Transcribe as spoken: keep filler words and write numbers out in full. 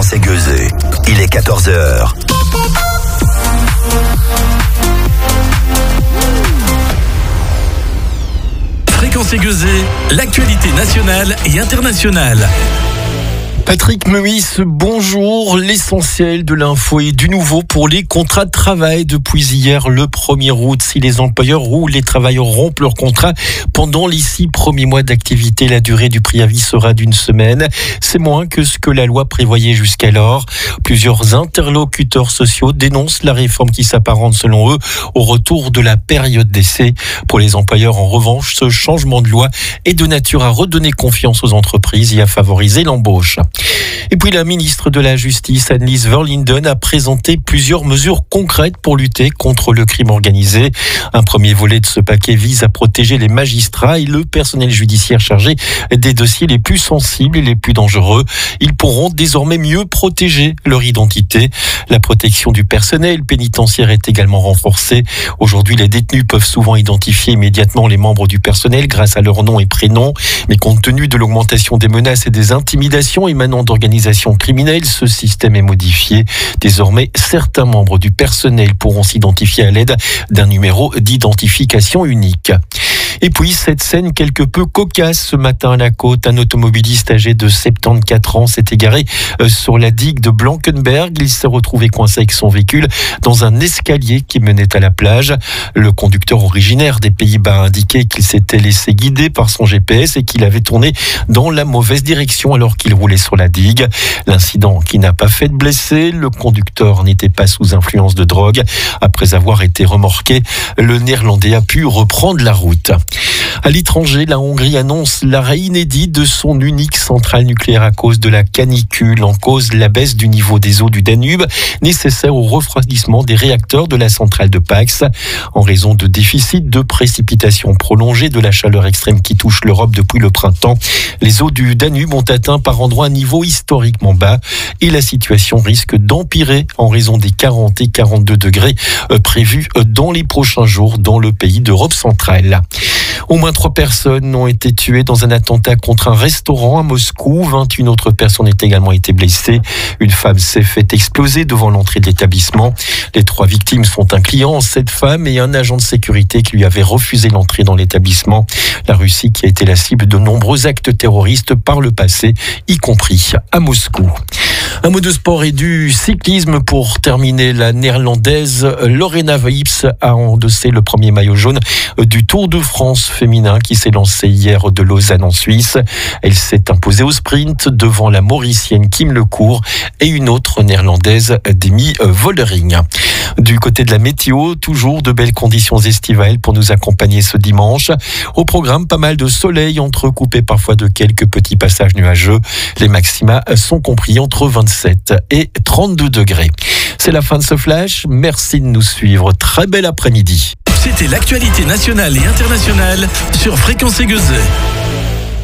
Fréquence Aiguisée. Il est quatorze heures. Fréquence Aiguisée, l'actualité nationale et internationale. Patrick Meurice, bonjour. L'essentiel de l'info et du nouveau pour les contrats de travail depuis hier le premier août. Si les employeurs ou les travailleurs rompent leur contrat pendant les six premiers mois d'activité, la durée du préavis sera d'une semaine. C'est moins que ce que la loi prévoyait jusqu'alors. Plusieurs interlocuteurs sociaux dénoncent la réforme qui s'apparente selon eux au retour de la période d'essai. Pour les employeurs, en revanche, ce changement de loi est de nature à redonner confiance aux entreprises et à favoriser l'embauche. Et puis la ministre de la Justice, Annelies Verlinden, a présenté plusieurs mesures concrètes pour lutter contre le crime organisé. Un premier volet de ce paquet vise à protéger les magistrats et le personnel judiciaire chargé des dossiers les plus sensibles et les plus dangereux. Ils pourront désormais mieux protéger leur identité. La protection du personnel pénitentiaire est également renforcée. Aujourd'hui, les détenus peuvent souvent identifier immédiatement les membres du personnel grâce à leur nom et prénom. Mais compte tenu de l'augmentation des menaces et des intimidations émanant d'organisations criminelles, ce système est modifié. Désormais, certains membres du personnel pourront s'identifier à l'aide d'un numéro d'identification unique. Et puis, cette scène quelque peu cocasse ce matin à la côte. Un automobiliste âgé de soixante-quatorze ans s'est égaré sur la digue de Blankenberg. Il s'est retrouvé coincé avec son véhicule dans un escalier qui menait à la plage. Le conducteur originaire des Pays-Bas a indiqué qu'il s'était laissé guider par son G P S et qu'il avait tourné dans la mauvaise direction alors qu'il roulait sur la digue. L'incident qui n'a pas fait de blessés. Le conducteur n'était pas sous influence de drogue. Après avoir été remorqué, le Néerlandais a pu reprendre la route. À l'étranger, la Hongrie annonce l'arrêt inédit de son unique centrale nucléaire à cause de la canicule. En cause, la baisse du niveau des eaux du Danube, nécessaire au refroidissement des réacteurs de la centrale de Pax. En raison de déficits de précipitations prolongées, de la chaleur extrême qui touche l'Europe depuis le printemps, les eaux du Danube ont atteint par endroits un niveau historiquement bas et la situation risque d'empirer en raison des quarante et quarante-deux degrés prévus dans les prochains jours dans le pays d'Europe centrale. Au moins trois personnes ont été tuées dans un attentat contre un restaurant à Moscou. vingt et une autres personnes ont également été blessées. Une femme s'est fait exploser devant l'entrée de l'établissement. Les trois victimes sont un client, cette femme et un agent de sécurité qui lui avait refusé l'entrée dans l'établissement. La Russie qui a été la cible de nombreux actes terroristes par le passé, y compris à Moscou. Un mot de sport et du cyclisme pour terminer. La néerlandaise Lorena Wips a endossé le premier maillot jaune du Tour de France féminin qui s'est lancé hier de Lausanne en Suisse. Elle s'est imposée au sprint devant la Mauricienne Kim Lecourt et une autre néerlandaise, Demi Vollering. Du côté de la météo, toujours de belles conditions estivales pour nous accompagner ce dimanche. Au programme, pas mal de soleil entrecoupé parfois de quelques petits passages nuageux. Les maxima sont compris entre vingt-sept et trente-deux degrés. C'est la fin de ce flash. Merci de nous suivre. Très bel après-midi. C'était l'actualité nationale et internationale sur Fréquence Aiguisée.